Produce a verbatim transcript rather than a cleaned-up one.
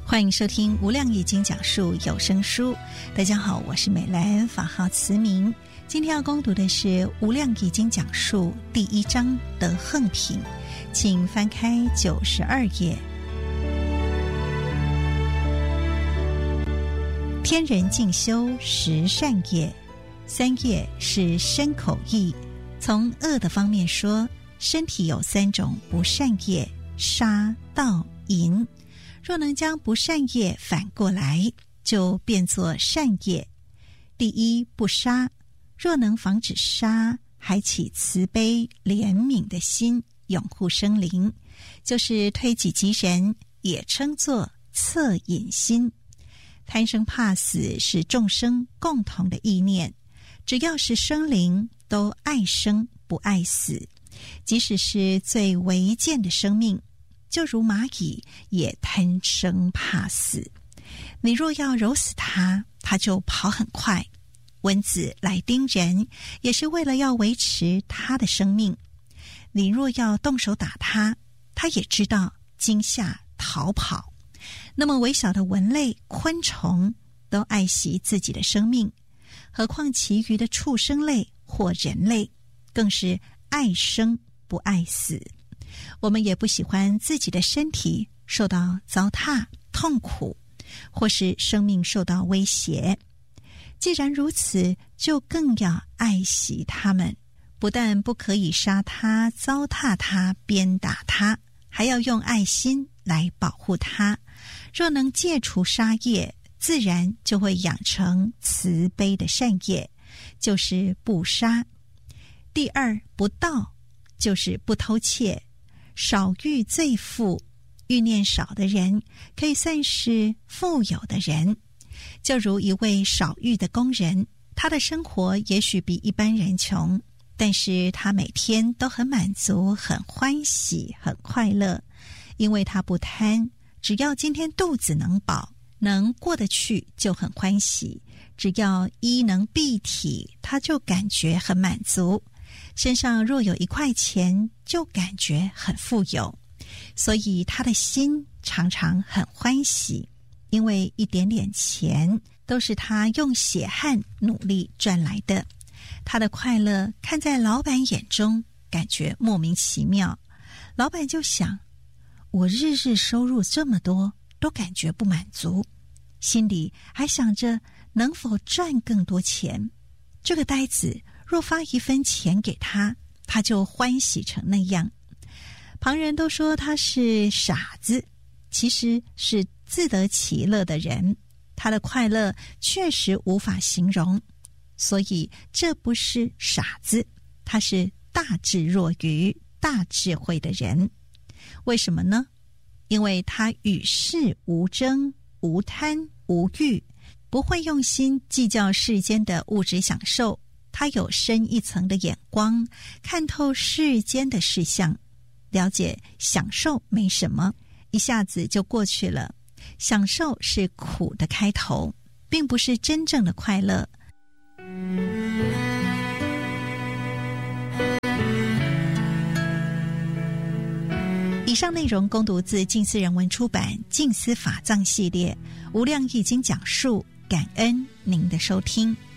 欢迎收听无量易经讲述有声书。大家好，我是美兰，法号慈明。今天要攻读的是无量易经讲述第一章的横品，请翻开九十二页。天人静修十善业，三业是身口意。从恶的方面说，身体有三种不善业：杀、盗、淫。若能将不善业反过来，就变作善业。第一，不杀。若能防止杀，还起慈悲怜悯的心，拥护生灵，就是推己及人，也称作恻隐心。贪生怕死是众生共同的意念，只要是生灵都爱生不爱死，即使是最微贱的生命，就如蚂蚁也贪生怕死。你若要揉死它，它就跑很快。蚊子来叮人，也是为了要维持它的生命。你若要动手打它，它也知道惊吓逃跑。那么微小的蚊类、昆虫都爱惜自己的生命，何况其余的畜生类或人类，更是爱生不爱死。我们也不喜欢自己的身体受到糟蹋、痛苦，或是生命受到威胁。既然如此，就更要爱惜他们，不但不可以杀他、糟蹋他、鞭打他，还要用爱心来保护他。若能戒除杀业，自然就会养成慈悲的善业，就是不杀。第二，不盗，就是不偷窃。少欲最富，欲念少的人可以算是富有的人。就如一位少欲的工人，他的生活也许比一般人穷，但是他每天都很满足、很欢喜、很快乐，因为他不贪，只要今天肚子能饱，能过得去就很欢喜，只要衣能蔽体，他就感觉很满足，身上若有一块钱就感觉很富有，所以他的心常常很欢喜，因为一点点钱都是他用血汗努力赚来的。他的快乐看在老板眼中感觉莫名其妙，老板就想，我日日收入这么多都感觉不满足，心里还想着能否赚更多钱。这个呆子若发一分钱给他，他就欢喜成那样。旁人都说他是傻子，其实是自得其乐的人，他的快乐确实无法形容，所以这不是傻子，他是大智若愚、大智慧的人。为什么呢？因为他与世无争、无贪无欲，不会用心计较世间的物质享受，他有深一层的眼光，看透世间的事项，了解享受没什么，一下子就过去了。享受是苦的开头，并不是真正的快乐。以上内容恭读自静思人文出版《静思法藏》系列《无量易经讲述》，感恩您的收听。